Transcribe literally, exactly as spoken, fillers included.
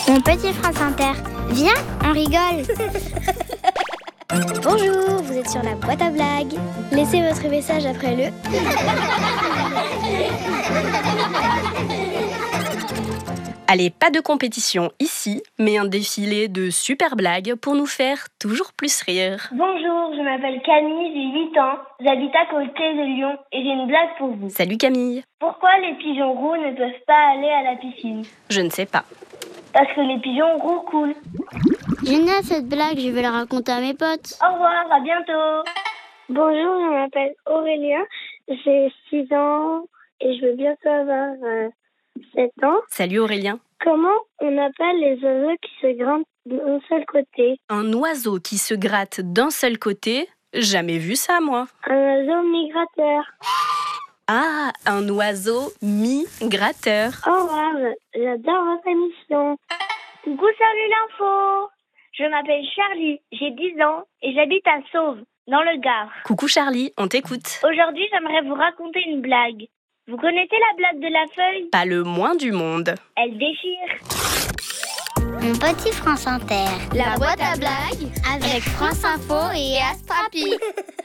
Mon petit France Inter, viens, on rigole. Bonjour, vous êtes sur la boîte à blagues. Laissez votre message après le... Allez, pas de compétition ici, mais un défilé de super blagues pour nous faire toujours plus rire. Bonjour, je m'appelle Camille, j'ai huit ans. J'habite à côté de Lyon et j'ai une blague pour vous. Salut Camille. Pourquoi les pigeons roux ne peuvent pas aller à la piscine? Je ne sais pas. Parce que les pigeons roux coulent. Génial cette blague, je vais la raconter à mes potes. Au revoir, à bientôt. Bonjour, je m'appelle Aurélien, j'ai six ans et je veux bientôt avoir euh, sept ans. Salut Aurélien. Comment on appelle les oiseaux qui se grattent d'un seul côté? Un oiseau qui se gratte d'un seul côté? Jamais vu ça, moi. Un oiseau migrateur. Ah, un oiseau migrateur. Au revoir, j'adore votre émission. Coucou, salut l'info. Je m'appelle Charlie, j'ai dix ans et j'habite à Sauve, dans le Gard. Coucou Charlie, on t'écoute. Aujourd'hui, j'aimerais vous raconter une blague. Vous connaissez la blague de la feuille? Pas le moins du monde. Elle déchire. Mon petit France Inter, La boîte à blagues avec France Info et Astrapi.